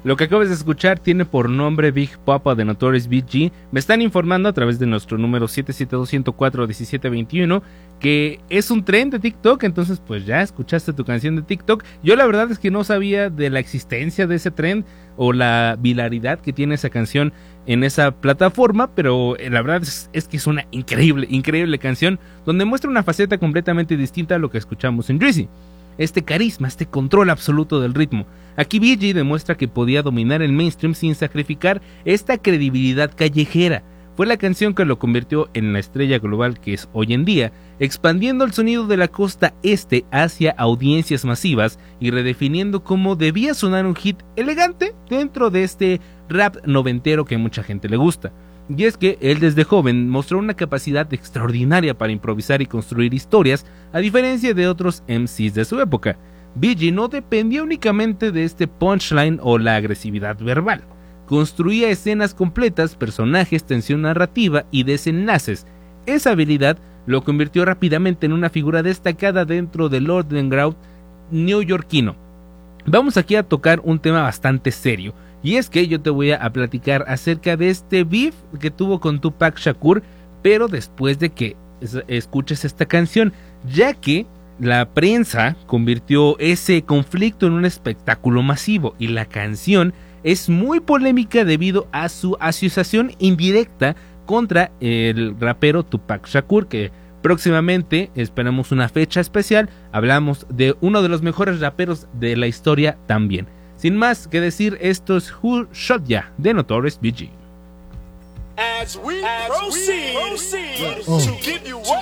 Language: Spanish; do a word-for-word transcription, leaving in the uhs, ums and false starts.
Lo que acabas de escuchar tiene por nombre Big Papa de Notorious B G. Me están informando a través de nuestro número siete siete dos, uno cero cuatro, uno siete dos uno que es un tren de TikTok. Entonces pues ya escuchaste tu canción de TikTok. Yo la verdad es que no sabía de la existencia de ese tren o la viralidad que tiene esa canción en esa plataforma, pero la verdad es, es que es una increíble, increíble canción donde muestra una faceta completamente distinta a lo que escuchamos en Drizzy. Este carisma, este control absoluto del ritmo. Aquí B G demuestra que podía dominar el mainstream sin sacrificar esta credibilidad callejera. Fue la canción que lo convirtió en la estrella global que es hoy en día, expandiendo el sonido de la costa este hacia audiencias masivas y redefiniendo cómo debía sonar un hit elegante dentro de este rap noventero que a mucha gente le gusta. Y es que él desde joven mostró una capacidad extraordinaria para improvisar y construir historias, a diferencia de otros M Cs de su época. B G no dependía únicamente de este punchline o la agresividad verbal. Construía escenas completas, personajes, tensión narrativa y desenlaces. Esa habilidad lo convirtió rápidamente en una figura destacada dentro del underground neoyorquino. Vamos aquí a tocar un tema bastante serio. Y es que yo te voy a platicar acerca de este beef que tuvo con Tupac Shakur, pero después de que escuches esta canción, ya que la prensa convirtió ese conflicto en un espectáculo masivo y la canción es muy polémica debido a su asociación indirecta contra el rapero Tupac Shakur, que próximamente esperamos una fecha especial, hablamos de uno de los mejores raperos de la historia también. Sin más que decir, esto es Who Shot Ya de Notorious B G. As we, As proceed, we proceed oh. to give you what